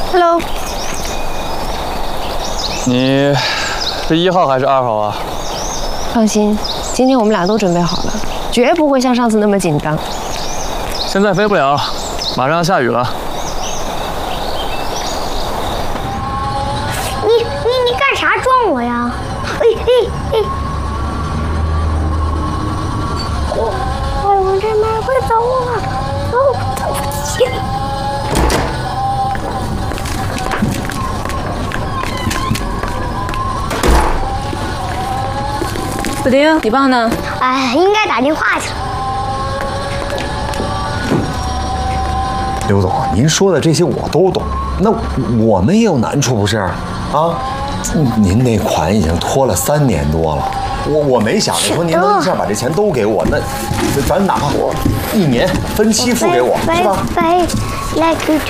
Hello， 你是1号还是2号啊？ 放心，今天我们俩都准备好了，绝不会像上次那么紧张。 现在飞不了，马上要下雨了。 你干啥撞我呀？哎！我往这边快走啊！走！ 子丁，你爸呢？ 哎，应该打电话去了。 刘总，您说的这些我都懂，那我们也有难处不是？啊，您那款已经拖了3年多了，我没想着说您能一下把这钱都给我，那咱哪怕1年分期付给我，是吧？